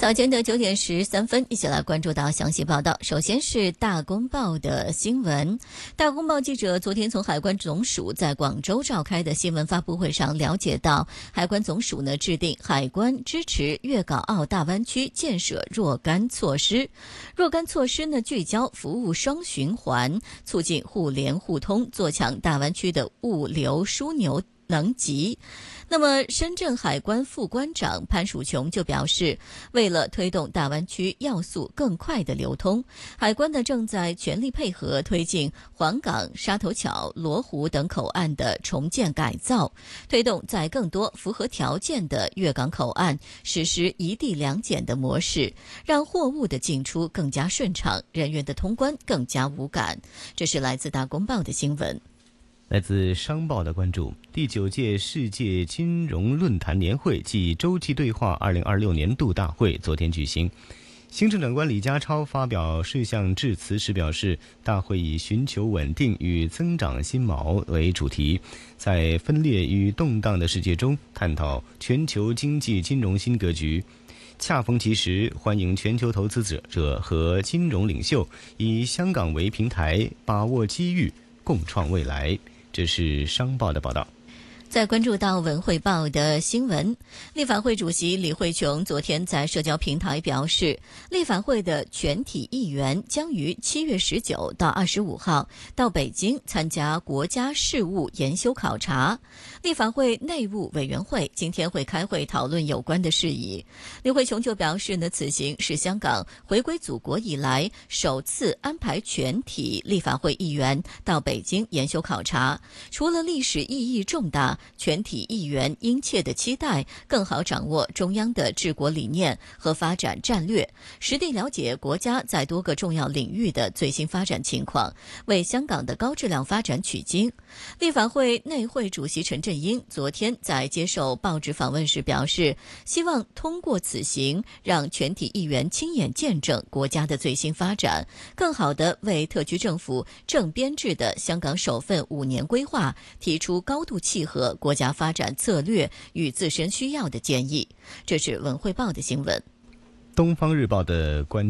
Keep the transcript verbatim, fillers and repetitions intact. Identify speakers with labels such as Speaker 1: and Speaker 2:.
Speaker 1: 早间的九点十三分，一起来关注到详细报道。首先是大公报的新闻。大公报记者昨天从海关总署在广州召开的新闻发布会上了解到，海关总署呢制定海关支持粤港澳大湾区建设若干措施。若干措施呢聚焦服务双循环，促进互联互通，做强大湾区的物流枢纽能级。那么深圳海关副关长潘曙琼就表示，为了推动大湾区要素更快的流通，海关呢正在全力配合推进黄港、沙头角、罗湖等口岸的重建改造，推动在更多符合条件的粤港口岸实施一地两检的模式，让货物的进出更加顺畅，人员的通关更加无感。这是来自大公报的新闻。
Speaker 2: 来自商报的关注，第九届世界金融论坛年会暨洲际对话二零二六年度大会昨天举行。行政长官李家超发表事项致辞时表示，大会以寻求稳定与增长新锚为主题，在分裂与动荡的世界中探讨全球经济金融新格局。恰逢其时，欢迎全球投资者和金融领袖以香港为平台，把握机遇，共创未来。这是商报的报道。
Speaker 1: 再关注到文汇报的新闻，立法会主席李慧琼昨天在社交平台表示，立法会的全体议员将于七月十九到二十五号到北京参加国家事务研修考察。立法会内务委员会今天会开会讨论有关的事宜。李慧琼就表示呢，此行是香港回归祖国以来首次安排全体立法会议员到北京研修考察，除了历史意义重大，全体议员殷切的期待更好掌握中央的治国理念和发展战略，实地了解国家在多个重要领域的最新发展情况，为香港的高质量发展取经。立法会内会主席陈振英昨天在接受报纸访问时表示，希望通过此行让全体议员亲眼见证国家的最新发展，更好地为特区政府正编制的香港首份五年规划提出高度契合国家发展策略与自身需要的建议。这是文汇报的新闻。
Speaker 2: 东方日报的关